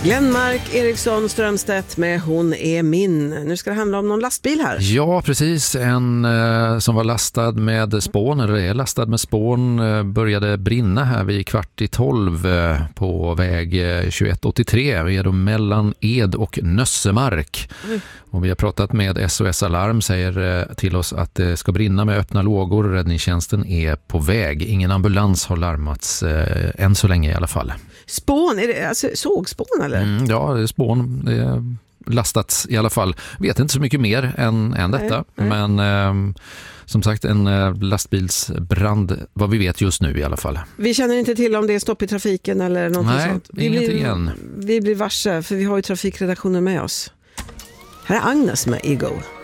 Glenmark Eriksson Strömstedt med Hon är min. Nu ska det handla om någon lastbil här. Ja, precis. En som var lastad med spån, eller är lastad med spån, började brinna här vid 11:15 på väg 2183. Vi är då mellan Ed och Nössemark. Och vi har pratat med SOS Alarm, säger till oss att det ska brinna med öppna lågor. Räddningstjänsten är på väg. Ingen ambulans har larmats än så länge i alla fall. Spån, är det alltså sågspån eller? Ja, det är spån. Det är lastats i alla fall. Vet inte så mycket mer än detta. Nej. Men som sagt, en lastbilsbrand, vad vi vet just nu i alla fall. Vi känner inte till om det är stopp i trafiken eller något sånt. Vi blir varse, för vi har ju trafikredaktionen med oss. Här är Agnes med Ego.